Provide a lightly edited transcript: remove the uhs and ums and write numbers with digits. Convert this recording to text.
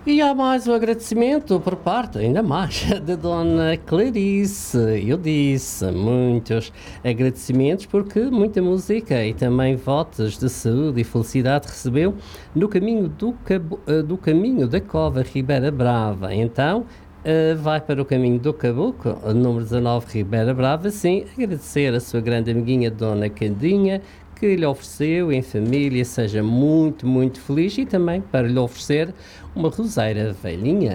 E há mais um agradecimento por parte, ainda mais, da Dona Clarice. Eu disse muitos agradecimentos porque muita música e também votos de saúde e felicidade recebeu no caminho do caminho da Cova Ribeira Brava. Então, vai para o caminho do Cabuco, número 19 Ribeira Brava, sim, agradecer a sua grande amiguinha Dona Candinha, que lhe ofereceu em família, seja muito, muito feliz e também para lhe oferecer uma roseira velhinha.